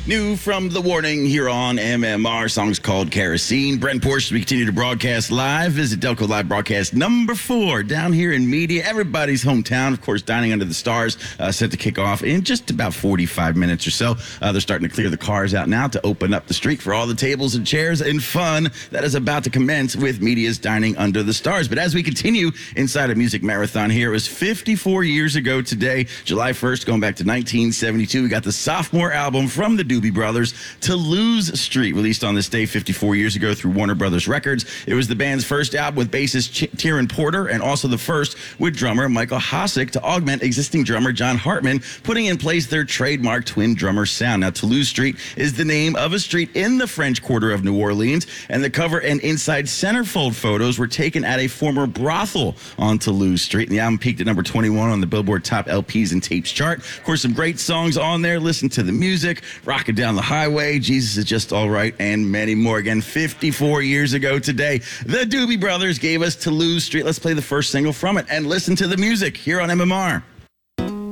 New from The Warning here on MMR. Song's called Kerosene. Brent Porsche, we continue to broadcast live. Visit Delco Live broadcast number 4 down here in media. Everybody's hometown. Of course, Dining Under the Stars set to kick off in just about 45 minutes or so. They're starting to clear the cars out now to open up the street for all the tables and chairs and fun that is about to commence with media's Dining Under the Stars. But as we continue inside a music marathon here, it was 54 years ago today, July 1st, going back to 1972. We got the sophomore album from the Doobie Brothers, Toulouse Street, released on this day 54 years ago through Warner Brothers Records. It was the band's first album with bassist Tieran Porter and also the first with drummer Michael Hossack to augment existing drummer John Hartman, putting in place their trademark twin drummer sound. Now, Toulouse Street is the name of a street in the French Quarter of New Orleans, and the cover and inside centerfold photos were taken at a former brothel on Toulouse Street. And the album peaked at number 21 on the Billboard Top LPs and Tapes chart. Of course, some great songs on there. Listen to the music, Rockin' Down the Highway, Jesus Is Just All Right, and many more. Again, 54 years ago today, the Doobie Brothers gave us Toulouse Street. Let's play the first single from it and listen to the music here on MMR.